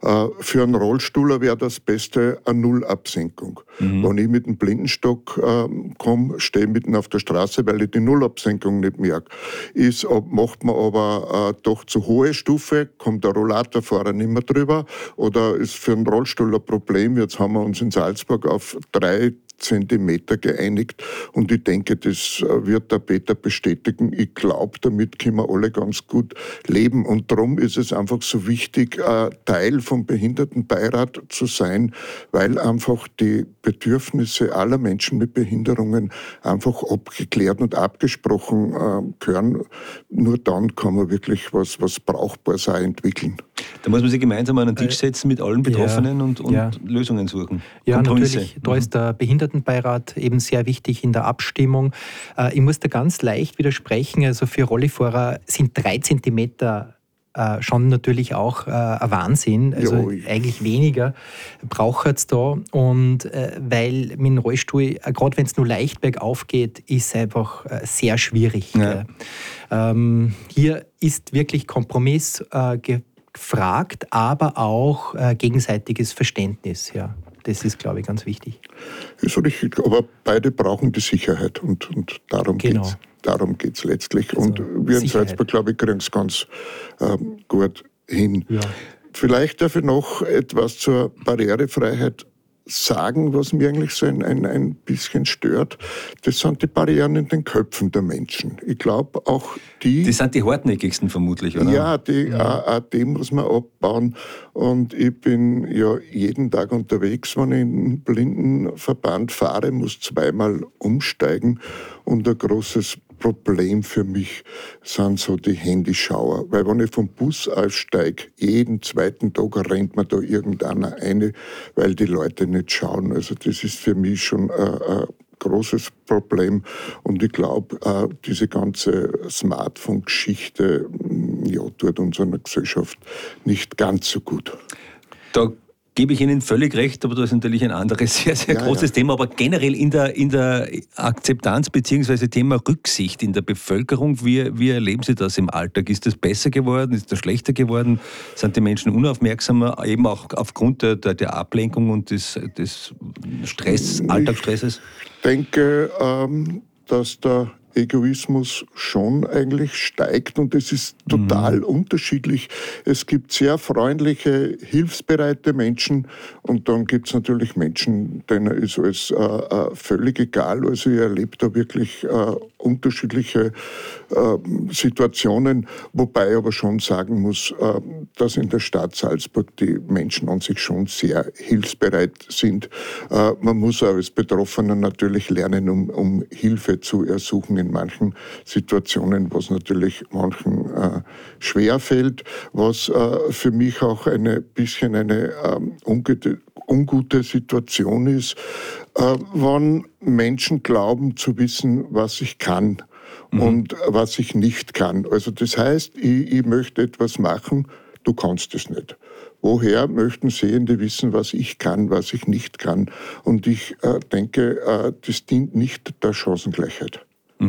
Für einen Rollstuhler wäre das Beste eine Nullabsenkung. Wenn ich mit dem Blindenstock komme, stehe ich mitten auf der Straße, weil ich die Nullabsenkung nicht merke. Macht man aber doch zu hohe Stufe, kommt der Rollatorfahrer nicht mehr drüber, oder ist für einen Rollstuhl ein Problem. Jetzt haben wir uns in Salzburg auf 3 Zentimeter geeinigt, und ich denke, das wird der Peter bestätigen. Ich glaube, damit können wir alle ganz gut leben, und darum ist es einfach so wichtig, Teil vom Behindertenbeirat zu sein, weil einfach die Bedürfnisse aller Menschen mit Behinderungen einfach abgeklärt und abgesprochen gehören. Nur dann kann man wirklich was Brauchbares auch entwickeln. Da muss man sich gemeinsam an einen Tisch setzen mit allen Betroffenen und Lösungen suchen. Ja, natürlich. Da ist der Behindertenbeirat eben sehr wichtig in der Abstimmung. Ich muss da ganz leicht widersprechen. Also für Rollifahrer sind 3 Zentimeter schon natürlich auch ein Wahnsinn. Also eigentlich weniger braucht es da. Und weil mit dem Rollstuhl, gerade wenn es nur leicht bergauf geht, ist es einfach sehr schwierig. Ja. Hier ist wirklich Kompromiss gefragt, aber auch gegenseitiges Verständnis. Ja. Das ist, glaube ich, ganz wichtig. Ist richtig, aber beide brauchen die Sicherheit, und darum geht's. Darum geht es letztlich. Also, und wir in Salzburg, glaube ich, kriegen es ganz gut hin. Ja. Vielleicht darf ich noch etwas zur Barrierefreiheit sagen, was mir eigentlich so ein bisschen stört. Das sind die Barrieren in den Köpfen der Menschen. Ich glaube, auch die... Die sind die hartnäckigsten vermutlich, oder? Ja, auch die muss man abbauen. Und ich bin ja jeden Tag unterwegs, wenn ich in den Blindenverband fahre, muss 2-mal umsteigen. Und ein großes Problem für mich sind so die Handyschauer. Weil wenn ich vom Bus aussteige, jeden 2. Tag rennt mir da irgendeiner eine, weil die Leute nicht schauen. Also das ist für mich schon ein großes Problem. Und ich glaube, diese ganze Smartphone-Geschichte tut unserer Gesellschaft nicht ganz so gut. Da gebe ich Ihnen völlig recht, aber das ist natürlich ein anderes, sehr, sehr großes Thema. Aber generell in der Akzeptanz bzw. Thema Rücksicht in der Bevölkerung, wie erleben Sie das im Alltag? Ist das besser geworden? Ist das schlechter geworden? Sind die Menschen unaufmerksamer, eben auch aufgrund der Ablenkung und des Stress, Alltagsstresses? Ich denke, dass der Egoismus schon eigentlich steigt, und es ist total unterschiedlich. Es gibt sehr freundliche, hilfsbereite Menschen, und dann gibt es natürlich Menschen, denen ist alles völlig egal. Also ich erlebe da wirklich unterschiedliche Situationen, wobei ich aber schon sagen muss, dass in der Stadt Salzburg die Menschen an sich schon sehr hilfsbereit sind. Man muss auch als Betroffener natürlich lernen, um Hilfe zu ersuchen in manchen Situationen, was natürlich manchen schwer fällt, was für mich auch ein bisschen eine ungute Situation ist, wenn Menschen glauben zu wissen, was ich kann und was ich nicht kann. Also das heißt, ich möchte etwas machen, du kannst es nicht. Woher möchten Sehende wissen, was ich kann, was ich nicht kann? Und ich denke, das dient nicht der Chancengleichheit.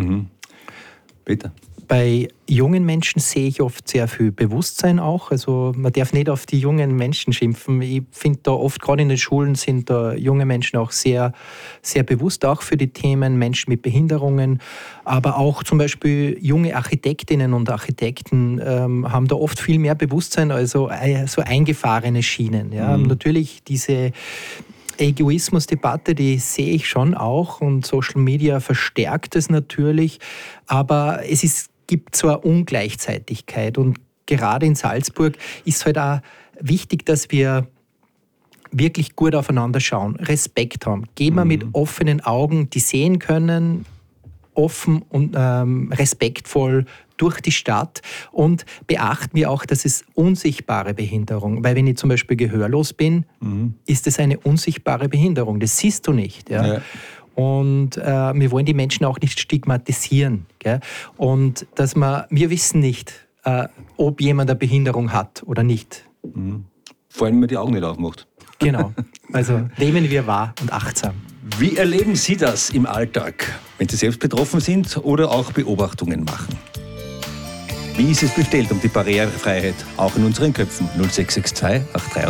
Peter? Bei jungen Menschen sehe ich oft sehr viel Bewusstsein auch. Also man darf nicht auf die jungen Menschen schimpfen. Ich finde da oft, gerade in den Schulen, sind da junge Menschen auch sehr, sehr bewusst auch für die Themen Menschen mit Behinderungen. Aber auch zum Beispiel junge Architektinnen und Architekten haben da oft viel mehr Bewusstsein, also so eingefahrene Schienen. Ja. Natürlich diese Egoismusdebatte, die sehe ich schon auch, und Social Media verstärkt es natürlich, aber gibt so eine Ungleichzeitigkeit, und gerade in Salzburg ist halt auch wichtig, dass wir wirklich gut aufeinander schauen, Respekt haben, gehen wir mit offenen Augen, die sehen können, offen und respektvoll durch die Stadt, und beachten wir auch, dass es unsichtbare Behinderung, weil wenn ich zum Beispiel gehörlos bin, ist es eine unsichtbare Behinderung, das siehst du nicht. Ja? Und wir wollen die Menschen auch nicht stigmatisieren. Gell? Und dass wir wissen nicht, ob jemand eine Behinderung hat oder nicht. Vor allem, wenn man die Augen nicht aufmacht. Genau, also nehmen wir wahr und achtsam. Wie erleben Sie das im Alltag, wenn Sie selbst betroffen sind oder auch Beobachtungen machen? Wie ist es bestellt um die Barrierefreiheit, auch in unseren Köpfen? 0662 883